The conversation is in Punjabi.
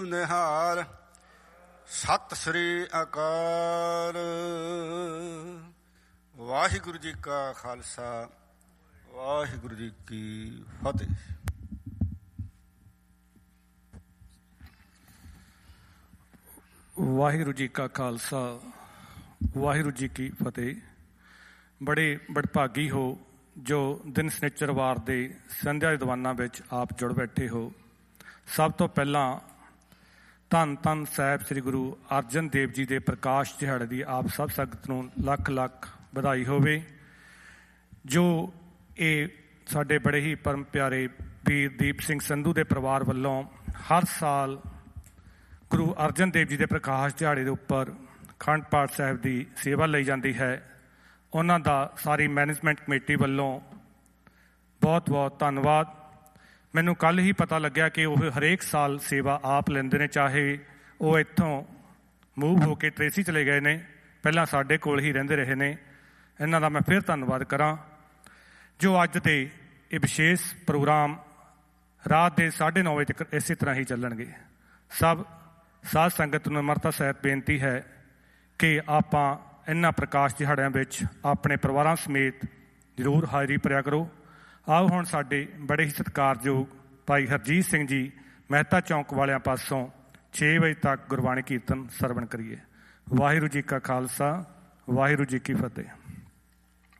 ਨਿਹਾਲ। ਸਤਿ ਸ੍ਰੀ ਅਕਾਲ। ਵਾਹਿਗੁਰੂ ਜੀ ਕਾ ਖਾਲਸਾ, ਵਾਹਿਗੁਰੂ ਜੀ ਕੀ ਫਤਿਹ। ਵਾਹਿਗੁਰੂ ਜੀ ਕਾ ਖਾਲਸਾ, ਵਾਹਿਗੁਰੂ ਜੀ ਕੀ ਫਤਿਹ। ਬੜੇ ਬੜਭਾਗੀ ਹੋ ਜੋ ਦਿਨ ਸਨਿਚਰਵਾਰ ਦੇ ਸੰਧਿਆ ਦੇ ਦੀਵਾਨਾਂ ਵਿੱਚ ਆਪ ਜੁੜ ਬੈਠੇ ਹੋ। ਸਭ ਤੋਂ ਪਹਿਲਾਂ ਧੰਨ ਧੰਨ ਸਾਹਿਬ ਸ੍ਰੀ ਗੁਰੂ ਅਰਜਨ ਦੇਵ ਜੀ ਦੇ ਪ੍ਰਕਾਸ਼ ਦਿਹਾੜੇ ਦੀ ਆਪ ਸਭ ਸੰਗਤ ਨੂੰ ਲੱਖ ਲੱਖ ਵਧਾਈ ਹੋਵੇ। ਜੋ ਇਹ ਸਾਡੇ ਬੜੇ ਹੀ ਪਰਮ ਪਿਆਰੇ ਵੀਰ ਦੀਪ ਸਿੰਘ ਸੰਧੂ ਦੇ ਪਰਿਵਾਰ ਵੱਲੋਂ ਹਰ ਸਾਲ ਗੁਰੂ ਅਰਜਨ ਦੇਵ ਜੀ ਦੇ ਪ੍ਰਕਾਸ਼ ਦਿਹਾੜੇ ਦੇ ਉੱਪਰ ਅਖੰਡ ਪਾਠ ਸਾਹਿਬ ਦੀ ਸੇਵਾ ਲਈ ਜਾਂਦੀ ਹੈ, ਉਹਨਾਂ ਦਾ ਸਾਰੀ ਮੈਨੇਜਮੈਂਟ ਕਮੇਟੀ ਵੱਲੋਂ ਬਹੁਤ ਬਹੁਤ ਧੰਨਵਾਦ। ਮੈਨੂੰ ਕੱਲ੍ਹ ਹੀ ਪਤਾ ਲੱਗਿਆ ਕਿ ਉਹ ਹਰੇਕ ਸਾਲ ਸੇਵਾ ਆਪ ਲੈਂਦੇ ਨੇ, ਚਾਹੇ ਉਹ ਇੱਥੋਂ ਮੂਵ ਹੋ ਕੇ ਟਰੇਸੀ ਚਲੇ ਗਏ ਨੇ, ਪਹਿਲਾਂ ਸਾਡੇ ਕੋਲ ਹੀ ਰਹਿੰਦੇ ਰਹੇ ਨੇ। ਇਹਨਾਂ ਦਾ ਮੈਂ ਫਿਰ ਧੰਨਵਾਦ ਕਰਾਂ। ਜੋ ਅੱਜ ਦੇ ਇਹ ਵਿਸ਼ੇਸ਼ ਪ੍ਰੋਗਰਾਮ ਰਾਤ ਦੇ 9:30 ਵਜੇ ਤੱਕ ਇਸੇ ਤਰ੍ਹਾਂ ਹੀ ਚੱਲਣਗੇ। ਸਭ ਸਾਧ ਸੰਗਤ ਨੂੰ ਨਿਮਰਤਾ ਸਹਿਤ ਬੇਨਤੀ ਹੈ ਕਿ ਆਪਾਂ ਇਹਨਾਂ ਪ੍ਰਕਾਸ਼ ਦਿਹਾੜਿਆਂ ਵਿੱਚ ਆਪਣੇ ਪਰਿਵਾਰਾਂ ਸਮੇਤ ਜ਼ਰੂਰ ਹਾਜ਼ਰੀ ਭਰਿਆ ਕਰੋ। ਆਓ ਹੁਣ ਸਾਡੇ ਬੜੇ ਹੀ ਸਤਿਕਾਰਯੋਗ ਭਾਈ ਹਰਜੀਤ ਸਿੰਘ ਜੀ ਮਹਿਤਾ ਚੌਂਕ ਵਾਲਿਆਂ ਪਾਸੋਂ 6 ਵਜੇ ਤੱਕ ਗੁਰਬਾਣੀ ਕੀਰਤਨ ਸਰਵਣ ਕਰੀਏ। ਵਾਹਿਗੁਰੂ ਜੀ ਕਾ ਖਾਲਸਾ, ਵਾਹਿਗੁਰੂ ਜੀ ਕੀ ਫਤਿਹ।